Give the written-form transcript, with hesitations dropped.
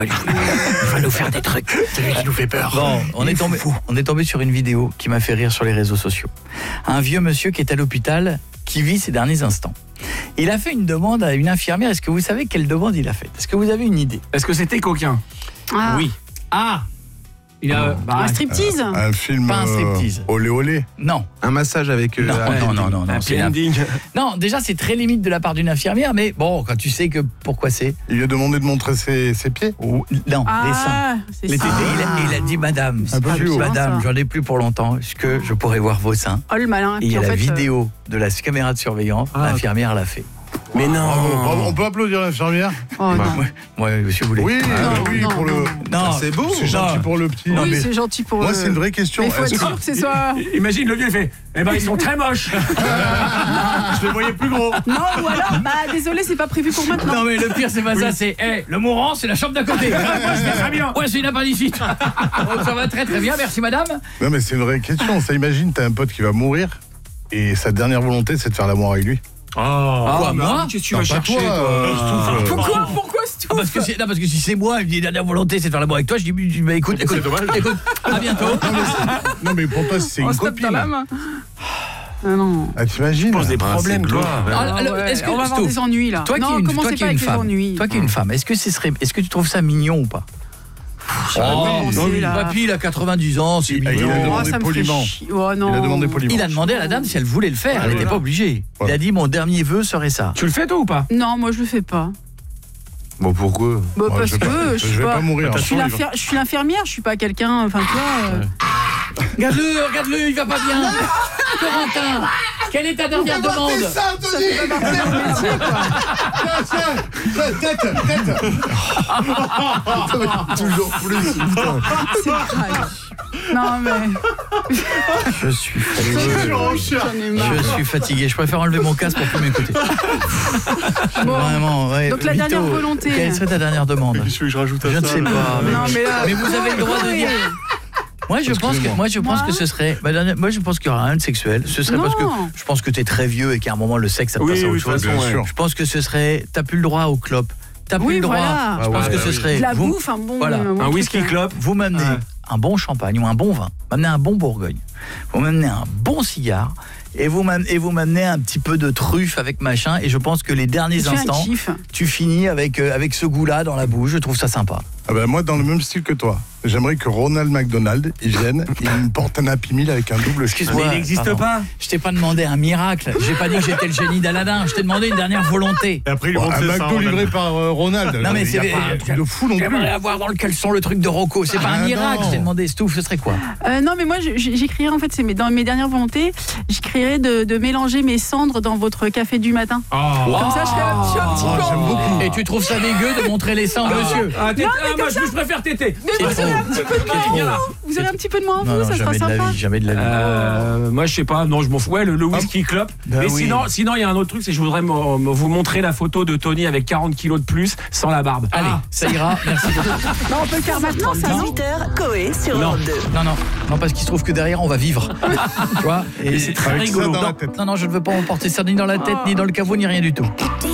Il va nous faire des trucs. C'est lui qui nous fait peur. Bon, on est tombé sur une vidéo qui m'a fait rire sur les réseaux sociaux. Un vieux monsieur qui est à l'hôpital, qui vit ses derniers instants. Il a fait une demande à une infirmière. Est-ce que vous savez quelle demande il a faite? Est-ce que vous avez une idée? Est-ce que c'était coquin? Oui. Ah, il a Un striptease. Un film Pas un striptease. olé olé. Non. Un massage avec... Non. un c'est happy ending. Non, déjà c'est très limite de la part d'une infirmière, mais bon, quand tu sais que pourquoi c'est. Il lui a demandé de montrer ses pieds. Non, les seins. C'est Les ça. tétés, il a dit madame, Un peu plus haut. madame, Ça. j'en ai plus pour longtemps, est-ce que je pourrais voir vos seins? Oh le malin. Et il y a Puis, en la fait, vidéo de la caméra de surveillance, l'infirmière l'a fait. Mais non. Bravo. On peut applaudir l'infirmière? Oh non. Ouais, si vous voulez. Oui, non, pour le. Non, c'est beau. C'est gentil pour le petit. Non, Oui, mais- c'est gentil pour Moi, eux. c'est une vraie question. Mais il faut être Est-ce sûr que ce soit... Imagine le vieux, il fait ils sont très moches. Je les voyais plus gros. Non, ou alors, désolé, c'est pas prévu pour maintenant. Non mais le pire c'est pas ça, c'est le mourant c'est la chambre d'à côté. Moi je vais très bien. Ouais, c'est une appendicite. Donc, ça va très très bien, merci madame. Non, mais c'est une vraie question. Ça, imagine, t'as un pote qui va mourir et sa dernière volonté, c'est de faire l'amour avec lui. Quoi, moi? Qu'est-ce que tu vas chercher, Pourquoi Stouff Parce que si c'est moi, il me dit la dernière volonté c'est de faire l'amour avec toi, je dis bah, écoute, à bientôt. Non, mais pour toi, c'est On une se tape copine. dans la main. Ah non. Ah, t'imagines? Pose des problèmes, toi. Est-ce que on va avoir des ennuis là. toi qui non, es une, commencez toi qui pas es une avec les femme, ennuis. toi qui es une femme, est-ce que tu trouves ça mignon ou pas? non, mais là. Papy, il a 90 ans, c'est Il a mignon. demandé ça me fait poliment. chier. Oh non. Il a demandé poliment. Il a demandé à la dame si elle voulait le faire, elle n'était pas obligée. Il a dit mon dernier vœu serait ça. Tu le fais toi ou pas? Non, moi je le fais pas. Bon, pourquoi? Bah, Moi, parce je vais que pas- je je suis vais pas. pas mourir. Je suis l'infirmière, je suis pas quelqu'un. Enfin, tu vois. Regarde-le, il va pas bien. Corentin, quelle est ta dernière demande? Ça, Anthony! Toujours plus. Putain. C'est grave. Non mais. Je suis fatigué. J'en ai marre. Je suis fatigué. Je préfère enlever mon casque pour plus m'écouter. Bon. Vraiment, ouais. Donc, la Mytho, dernière volonté. Quelle serait ta dernière demande? que je rajoute Je ne sais pas. Non mais là. Mais vous avez le droit de dire. Moi je pense que ce serait. Moi je pense qu'il y aura rien de sexuel. Ce serait Non. parce que je pense que t'es très vieux et qu'à un moment le sexe ça te Oui, passe à autre oui, chose. bien sûr. Je pense que ce serait. T'as plus le droit aux clopes. T'as plus Oui, le droit. voilà. Je pense Ah ouais, que bah ce oui. serait. De la vous- bouffe, un bon. Voilà. bon Un truc, whisky club. Vous m'amenez un bon champagne ou un bon vin, m'amenez un bon Bourgogne, vous m'amenez un bon cigare et vous m'amenez un petit peu de truffe avec machin et je pense que les derniers Tu fais un instants, kiff. tu finis avec ce goût-là dans la bouche, je trouve ça sympa. Ah ben moi, dans le même style que toi, j'aimerais que Ronald McDonald, il vienne, il me porte un Happy Meal avec un double Excuse-moi. Mais il n'existe Pardon. pas. Je t'ai pas demandé un miracle, j'ai pas dit que j'étais le génie d'Aladin, je t'ai demandé une dernière volonté. Et après, il Bon, monte un ça. McDo livré par Ronald. Non, mais il y a c'est- pas un truc de fou non plus. J'aimerais avoir dans le caleçon le truc de Rocco, c'est pas un Ah, miracle, non. je t'ai demandé Stouff, ce serait quoi? Non mais moi j'écrirais en fait dans mes dernières volontés, j'écrirais de mélanger mes cendres dans votre café du matin. Comme ça je serais un petit peu. J'aime beaucoup. Et tu trouves ça dégueu de montrer les seins, monsieur? Ah, mais moi comme je préfère téter. Mais vous aurez un petit peu de moi en vous. Vous aurez un petit peu de moi en vous, ça sera jamais de la sympa. vie, jamais de la vie. Moi je sais pas, non je m'en fous. Ouais, le whisky club. Bah Mais oui. sinon il y a un autre truc, c'est que je voudrais vous montrer la photo de Tony avec 40 kilos de plus sans la barbe. Allez, ça ira, merci beaucoup. Non, on peut le faire maintenant ça non 18h, Coé sur Non, Europe 2. non, parce qu'il se trouve que derrière on va vivre. Tu vois? Et c'est très Avec ça rigolo. dans la tête. Non, je ne veux pas m'emporter ça ni dans la tête, ni dans le caveau, ni rien du tout.